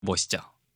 멋있죠.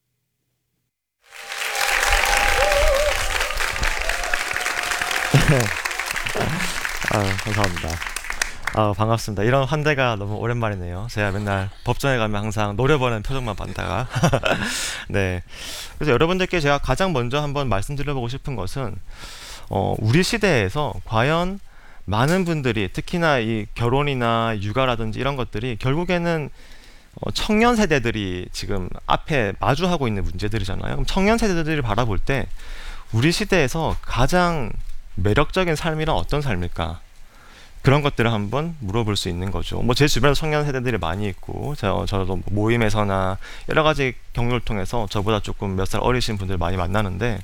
감사합니다. 반갑습니다. 이런 환대가 너무 오랜만이네요. 제가 맨날 법정에 가면 항상 노려보는 표정만 봤다가. 네. 그래서 여러분들께 제가 가장 먼저 한번 말씀드려보고 싶은 것은, 우리 시대에서 과연 많은 분들이 특히나 이 결혼이나 육아라든지 이런 것들이 결국에는 청년 세대들이 지금 앞에 마주하고 있는 문제들이잖아요. 그럼 청년 세대들이 바라볼 때 우리 시대에서 가장 매력적인 삶이란 어떤 삶일까? 그런 것들을 한번 물어볼 수 있는 거죠. 뭐 제 주변에 청년 세대들이 많이 있고 저도 모임에서나 여러 가지 경로를 통해서 저보다 조금 몇 살 어리신 분들 많이 만나는데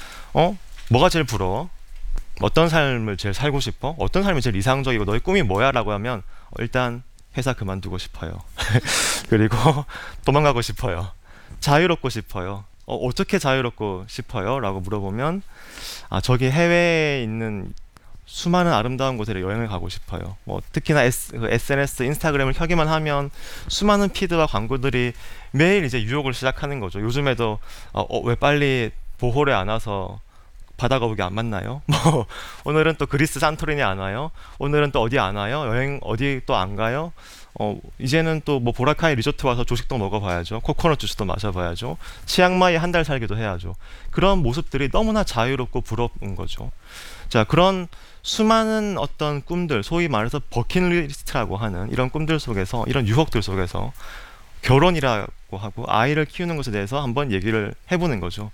뭐가 제일 부러워? 어떤 삶을 제일 살고 싶어? 어떤 삶이 제일 이상적이고 너의 꿈이 뭐야? 라고 하면 일단 회사 그만두고 싶어요. 그리고 도망가고 싶어요. 자유롭고 싶어요. 어떻게 자유롭고 싶어요? 라고 물어보면 저기 해외에 있는 수많은 아름다운 곳에 여행을 가고 싶어요. 뭐 특히나 SNS, 인스타그램을 켜기만 하면 수많은 피드와 광고들이 매일 이제 유혹을 시작하는 거죠. 요즘에도 왜 빨리 보홀에 안 와서 바다 거북이 안 만나요? 뭐 오늘은 또 그리스 산토리니 안 와요? 오늘은 또 어디 안 와요? 여행 어디 또 안 가요? 이제는 또 뭐 보라카이 리조트 와서 조식도 먹어봐야죠. 코코넛 주스도 마셔봐야죠. 치앙마이 한 달 살기도 해야죠. 그런 모습들이 너무나 자유롭고 부러운 거죠. 자, 그런 수많은 어떤 꿈들, 소위 말해서 버킷리스트라고 하는 이런 꿈들 속에서, 이런 유혹들 속에서 결혼이라고 하고 아이를 키우는 것에 대해서 한번 얘기를 해보는 거죠.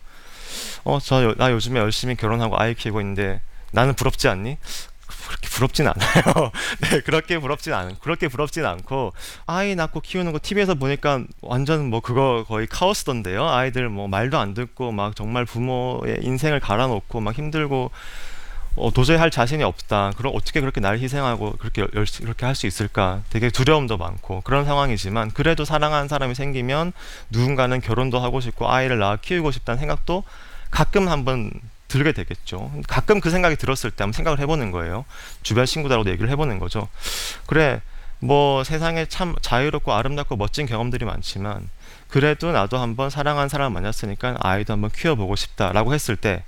나 요즘에 열심히 결혼하고 아이 키우고 있는데 나는 부럽지 않니? 그렇게 부럽진 않아요. 네, 그렇게 부럽진 않고, 아이 낳고 키우는 거 TV에서 보니까 완전 뭐 그거 거의 카오스던데요. 아이들 뭐 말도 안 듣고 막 정말 부모의 인생을 갈아놓고 막 힘들고, 도저히 할 자신이 없다. 그럼 어떻게 그렇게 날 희생하고 그렇게 할 수 있을까? 되게 두려움도 많고 그런 상황이지만, 그래도 사랑하는 사람이 생기면 누군가는 결혼도 하고 싶고 아이를 낳아 키우고 싶다는 생각도 가끔 한번 들게 되겠죠. 가끔 그 생각이 들었을 때 한번 생각을 해보는 거예요. 주변 친구들하고도 얘기를 해보는 거죠. 그래, 뭐 세상에 참 자유롭고 아름답고 멋진 경험들이 많지만 그래도 나도 한번 사랑하는 사람을 만났으니까 아이도 한번 키워보고 싶다라고 했을 때,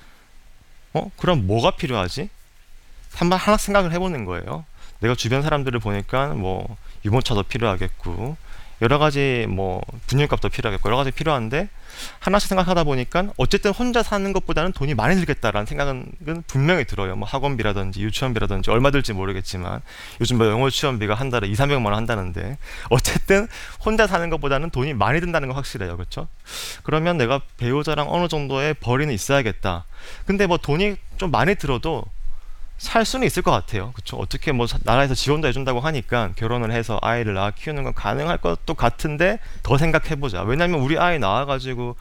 그럼 뭐가 필요하지? 한번 하나 생각을 해보는 거예요. 내가 주변 사람들을 보니까 뭐 유모차도 필요하겠고 여러 가지 뭐 분유값도 필요하겠고 여러 가지 필요한데, 하나씩 생각하다 보니까 어쨌든 혼자 사는 것보다는 돈이 많이 들겠다라는 생각은 분명히 들어요. 뭐 학원비라든지 유치원비라든지 얼마 들지 모르겠지만 요즘 뭐 영어 유치원비가 한 달에 2, 300만 원 한다는데, 어쨌든 혼자 사는 것보다는 돈이 많이 든다는 건 확실해요. 그렇죠? 그러면 내가 배우자랑 어느 정도의 벌이는 있어야겠다. 근데 뭐 돈이 좀 많이 들어도 살 수는 있을 것 같아요. 그쵸? 어떻게 뭐 나라에서 지원도 해준다고 하니까 결혼을 해서 아이를 낳아 키우는 건 가능할 것도 같은데, 더 생각해보자. 왜냐면 우리 아이 낳아가지고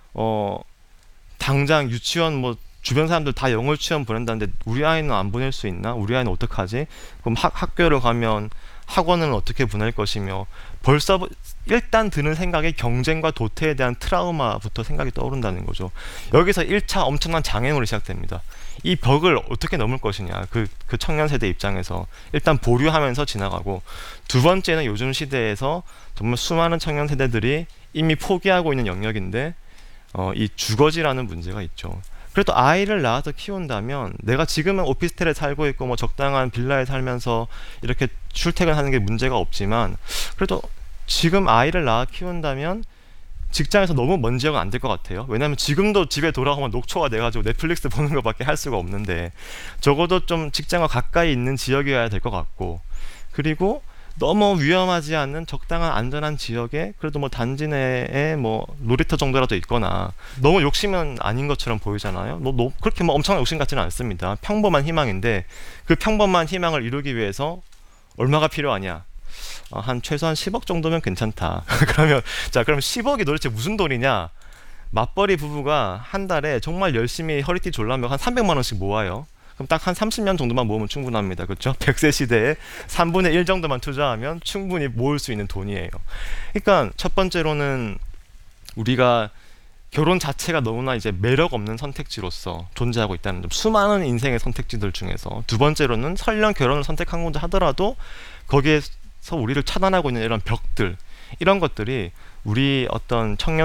당장 유치원 뭐 주변 사람들 다 영어 유치원 보낸다는데 우리 아이는 안 보낼 수 있나? 우리 아이는 어떡하지? 그럼 학교를 가면 학원은 어떻게 보낼 것이며, 벌써 일단 드는 생각에 경쟁과 도태에 대한 트라우마부터 생각이 떠오른다는 거죠. 여기서 1차 엄청난 장애물이 시작됩니다. 이 벽을 어떻게 넘을 것이냐, 그 청년 세대 입장에서 일단 보류하면서 지나가고, 두 번째는 요즘 시대에서 정말 수많은 청년 세대들이 이미 포기하고 있는 영역인데, 이 주거지라는 문제가 있죠. 그래도 아이를 낳아서 키운다면, 내가 지금은 오피스텔에 살고 있고 뭐 적당한 빌라에 살면서 이렇게 출퇴근하는 게 문제가 없지만, 그래도 지금 아이를 낳아 키운다면 직장에서 너무 먼 지역은 안 될 것 같아요. 왜냐면 지금도 집에 돌아오면 녹초가 돼가지고 넷플릭스 보는 것밖에 할 수가 없는데, 적어도 좀 직장과 가까이 있는 지역이어야 될 것 같고, 그리고 너무 위험하지 않는 적당한 안전한 지역에 그래도 뭐 단지 내에 뭐 놀이터 정도라도 있거나, 너무 욕심은 아닌 것처럼 보이잖아요. 그렇게 뭐 엄청난 욕심 같지는 않습니다. 평범한 희망인데, 그 평범한 희망을 이루기 위해서 얼마가 필요하냐? 한 최소한 10억 정도면 괜찮다. 그럼 10억이 도대체 무슨 돈이냐? 맞벌이 부부가 한 달에 정말 열심히 허리띠 졸라매고 한 300만 원씩 모아요. 그럼 딱 한 30년 정도만 모으면 충분합니다. 그렇죠? 100세 시대에 3분의 1 정도만 투자하면 충분히 모을 수 있는 돈이에요. 그러니까 첫 번째로는 우리가 결혼 자체가 너무나 이제 매력 없는 선택지로서 존재하고 있다는 점, 수많은 인생의 선택지들 중에서. 두 번째로는 설령 결혼을 선택한 건다 하더라도 거기에서 우리를 차단하고 있는 이런 벽들, 이런 것들이 우리 어떤 청년